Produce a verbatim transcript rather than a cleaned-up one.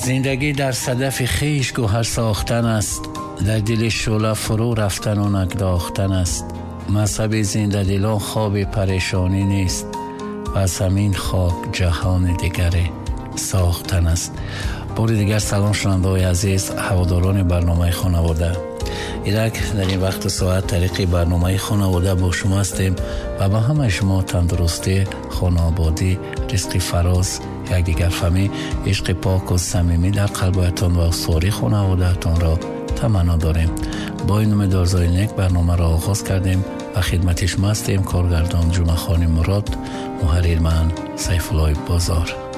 زندگی در صدف خیش گوهر ساختن است، در دل شعله فرو رفتن و نگداختن است. مذهب زنده دلان خواب پریشانی نیست، پس همین خاک جهان دیگر ساختن است. بار دیگر سلام شنوندگان عزیز، هواداران برنامه خانواده. ایرک در این وقت ساعت طریق برنامه خانواده با شما هستیم و با همه شما تندرستی، خانوادگی، رزق فراز، یک دیگر فهمی، عشق پاک و صمیمی در قلبتان و استواری خانواده‌تان را تمنا داریم. با این امید و آرزوی نیک برنامه را آغاز کردیم و خدمت شما هستیم. کارگردان جمعه خانی مراد، محرر من سیف الله بازار.